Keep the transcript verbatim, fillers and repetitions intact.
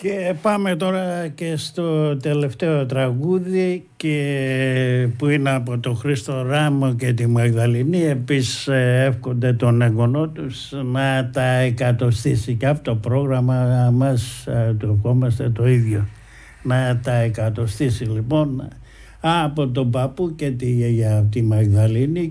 Και πάμε τώρα και στο τελευταίο τραγούδι και που είναι από τον Χρήστο Ράμο και τη Μαγδαληνή. Επίσης εύχονται τον εγγονό τους να τα εκατοστήσει, και αυτό το πρόγραμμα μας το ευχόμαστε το ίδιο, να τα εκατοστήσει. Λοιπόν, από τον παππού και τη γιαγιά, τη Μαγδαληνή.